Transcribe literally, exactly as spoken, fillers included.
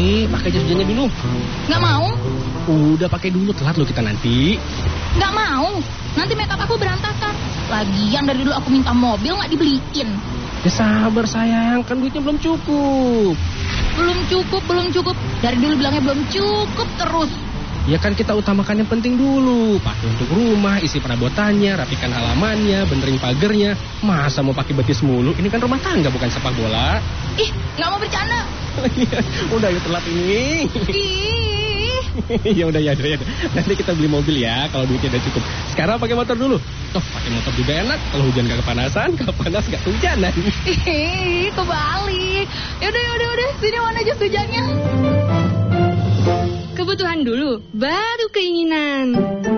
Pakai, pakai jas hujannya dulu. Nggak mau. Udah pakai dulu, telat lo kita nanti. Nggak mau. Nanti makeup aku berantakan. Lagian dari dulu aku minta mobil nggak dibeliin. Ya sabar sayang, kan duitnya belum cukup. Belum cukup, belum cukup. Dari dulu bilangnya belum cukup terus. Ya kan kita utamakan yang penting dulu. Pakai untuk rumah, isi perabotannya, rapikan halamannya, benerin pagernya. Masa mau pakai betis mulu? Ini kan rumah tangga bukan sepak bola. Ih, nggak mau bercanda. Udah yuk telat ini. Ih. Ya udah ya udah ya. Nanti kita beli mobil ya kalau duitnya udah cukup. Sekarang pakai motor dulu. Toh pakai motor juga enak. Kalau hujan gak kepanasan, kalau panas gak hujanan. Ih, kebalik. Yaudah, yaudah, yaudah. Sini mana jas hujannya? Kebutuhan dulu, baru keinginan.